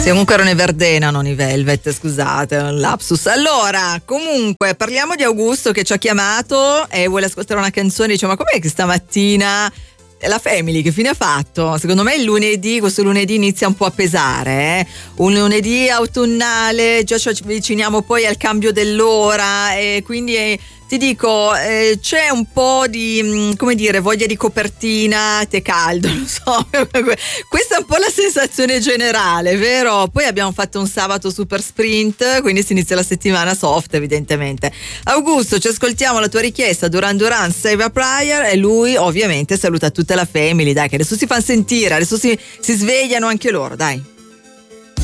Sì, comunque erano i Verdena, non i Velvet, scusate, è un lapsus. Allora, comunque, parliamo di Augusto che ci ha chiamato e vuole ascoltare una canzone. Dice, ma com'è che stamattina la Family che fine ha fatto? Secondo me il lunedì, questo lunedì inizia un po' a pesare, eh? Un lunedì autunnale, già ci avviciniamo poi al cambio dell'ora e quindi ti dico, c'è un po' di, come dire, voglia di copertina, tè caldo, non so. Questa è un po' la sensazione generale, vero? Poi abbiamo fatto un sabato super sprint, quindi si inizia la settimana soft evidentemente. Augusto, ci ascoltiamo la tua richiesta, Duran Duran, Save a Prayer, e lui ovviamente saluta tutta la Family, dai, che adesso si fanno sentire, adesso si svegliano anche loro, dai.